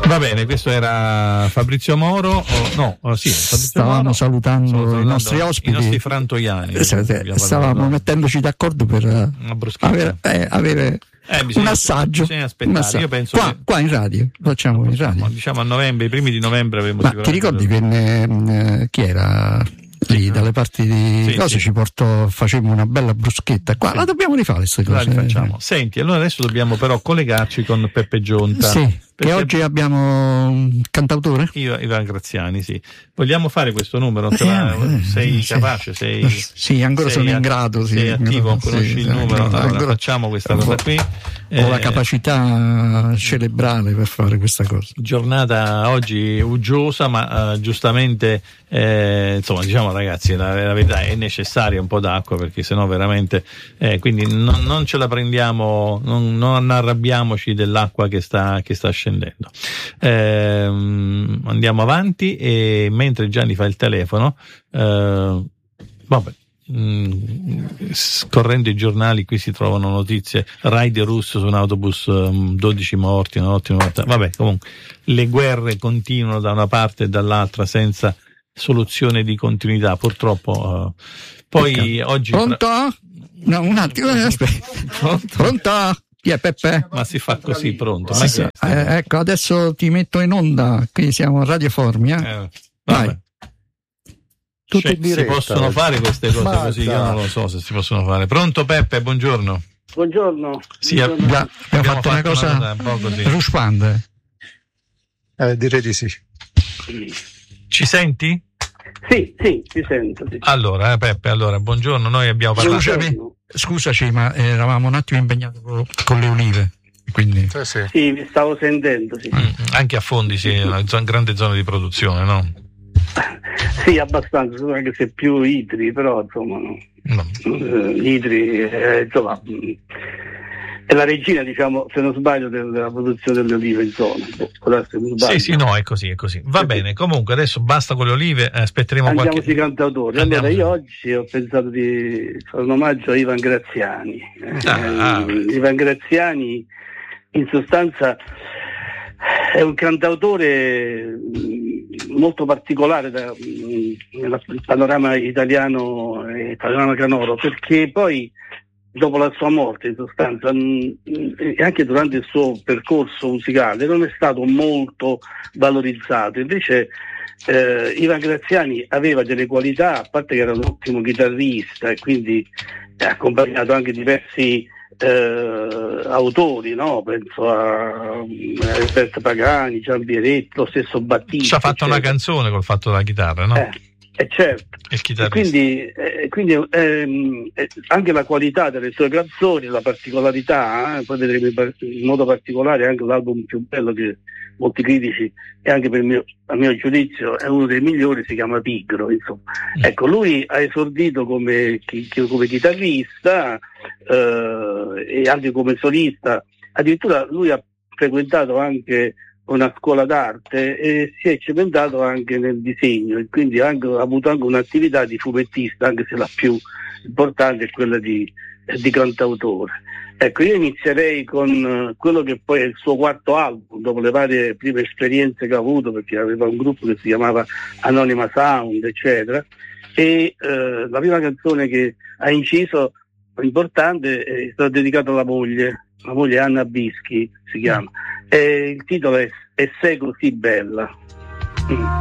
Va bene, questo era Fabrizio Moro. Stavamo salutando i nostri ospiti, i nostri frantoiani. Stavamo mettendoci d'accordo per avere un assaggio. Bisogna aspettare. Io penso qua in radio, facciamo in radio. Diciamo a novembre, i primi di novembre avremo sicuramente. Ti ricordi venne chi era? Lì dalle parti di cose ci portò, facemmo una bella bruschetta qua, la dobbiamo rifare queste cose. La rifacciamo. Senti, allora adesso dobbiamo però collegarci con Peppe Gionta. Sì, che oggi abbiamo un cantautore? Ivan Graziani, sì. Vogliamo fare questo numero? Sei capace? Sì, ancora sono in grado. Sei attivo, conosci il numero? Allora facciamo questa cosa qui. Ho la capacità cerebrale per fare questa cosa. Giornata oggi uggiosa, ma giustamente, insomma, diciamo ragazzi, la verità è necessaria un po' d'acqua, perché sennò veramente, quindi non ce la prendiamo, non arrabbiamoci dell'acqua che sta scendendo. Andiamo avanti, e mentre Gianni fa il telefono, scorrendo i giornali qui si trovano notizie: raid russo su un autobus, 12 morti, una notte morta. Vabbè, comunque le guerre continuano da una parte e dall'altra senza soluzione di continuità, purtroppo. Poi oggi pronto? No, un attimo, aspetta. Pronto? Chi è Peppe? Ma si fa così, pronto? Ecco, adesso ti metto in onda, qui siamo a Radio Formia. Vai. Tutto in diretta. Si possono fare queste cose così? Io non lo so se si possono fare. Pronto Peppe, buongiorno. Buongiorno. Sì, abbiamo fatto una cosa un po' così. ruspante. Direi di sì. Ci senti? Sì, ti sento. Sì. Allora, Peppe, buongiorno. Noi abbiamo parlato. Scusaci, ma eravamo un attimo impegnati con le olive. Quindi. Sì, vi stavo sentendo. Sì. Anche a Fondi, sì, è una grande zona di produzione, no? Sì, abbastanza, anche se più Idri, però insomma Idri insomma è la regina, diciamo, se non sbaglio, della produzione delle olive in zona. Sì, no, è così. Va bene, comunque adesso basta con le olive, aspetteremo Andiamo sui cantautori. Allora, io oggi ho pensato di fare un omaggio a Ivan Graziani. Ivan Graziani in sostanza è un cantautore molto particolare nel panorama italiano e panorama canoro, perché poi dopo la sua morte, in sostanza, e anche durante il suo percorso musicale, non è stato molto valorizzato. Invece Ivan Graziani aveva delle qualità, a parte che era un ottimo chitarrista e quindi ha accompagnato anche diversi autori, no? Penso a Alberto Pagani, Gian Pieretti, lo stesso Battisti. Ci ha fatto una canzone col fatto della chitarra, no? Certo. E quindi anche la qualità delle sue canzoni, la particolarità, poi vedremo in modo particolare anche l'album più bello che molti critici, e anche a mio giudizio è uno dei migliori, si chiama Pigro, insomma. Ecco, lui ha esordito come chitarrista e anche come solista, addirittura lui ha frequentato anche una scuola d'arte e si è cementato anche nel disegno, e quindi ha avuto anche un'attività di fumettista, anche se la più importante è quella di cantautore. Ecco, io inizierei con quello che poi è il suo quarto album, dopo le varie prime esperienze che ha avuto, perché aveva un gruppo che si chiamava Anonima Sound, eccetera, e la prima canzone che ha inciso, importante, è stata dedicata alla moglie Anna Bischi, si chiama, e il titolo è Sei così bella.